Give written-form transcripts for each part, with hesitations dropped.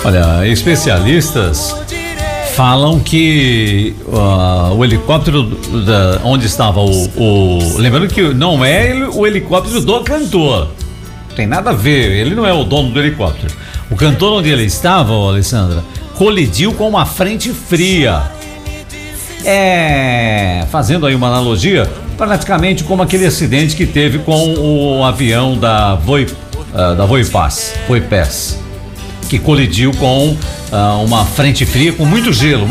Olha, especialistas falam que o helicóptero onde estava lembrando que não é o helicóptero do cantor, tem nada a ver, ele não é o dono do helicóptero. O cantor onde ele estava, Alessandra, colidiu com uma frente fria. Fazendo aí uma analogia, praticamente como aquele acidente que teve com o avião da Voipass, que colidiu com uma frente fria com muito gelo.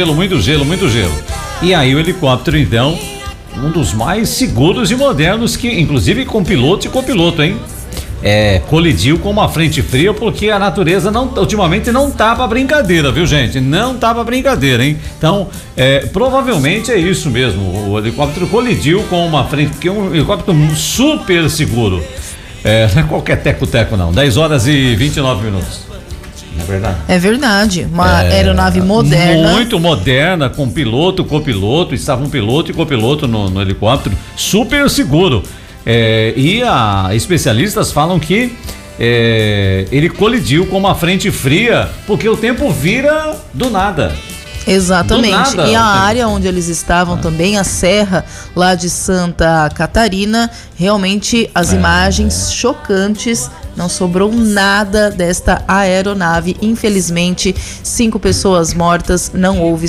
E aí o helicóptero, então, um dos mais seguros e modernos, que inclusive com piloto e copiloto, hein? Colidiu com uma frente fria, porque a natureza ultimamente não tá pra brincadeira, viu, gente? Não tá pra brincadeira, hein? Então, provavelmente é isso mesmo. O helicóptero colidiu com uma frente, porque é um helicóptero super seguro. Não é qualquer teco-teco, não. 10h29. Não é verdade? É verdade. Uma aeronave moderna. Muito moderna, com piloto, copiloto. Estava um piloto e copiloto no helicóptero. Super seguro. E especialistas falam que ele colidiu com uma frente fria, porque o tempo vira do nada. Exatamente. Do nada, e a área onde eles estavam também, a serra lá de Santa Catarina, realmente as imagens chocantes, não sobrou nada desta aeronave. Infelizmente, 5 pessoas mortas, não houve